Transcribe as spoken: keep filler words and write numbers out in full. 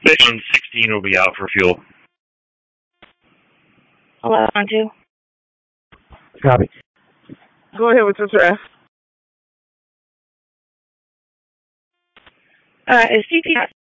Station sixteen will be out for fuel. eleven on two. Copy. Go ahead with your draft. Uh, is C P